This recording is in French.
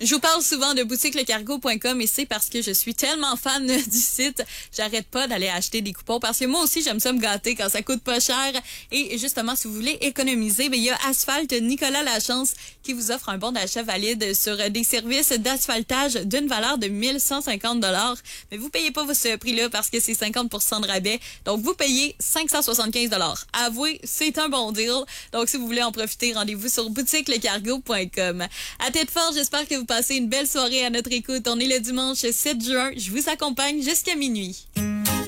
Je vous parle souvent de boutiquelecargo.com et c'est parce que je suis tellement fan du site, j'arrête pas d'aller acheter des coupons parce que moi aussi, j'aime ça me gâter quand ça coûte pas cher. Et justement, si vous voulez économiser, il y a Asphalt Nicolas Lachance qui vous offre un bon d'achat valide sur des services d'asphaltage d'une valeur de 1150 $. Mais vous payez pas ce prix-là parce que c'est 50% de rabais. Donc, vous payez 575 $. Avouez, c'est un bon deal. Donc, si vous voulez en profiter, rendez-vous sur boutiquelecargo.com. À tête forte, j'espère que vous passez une belle soirée à notre écoute. On est le dimanche 7 juin. Je vous accompagne jusqu'à minuit.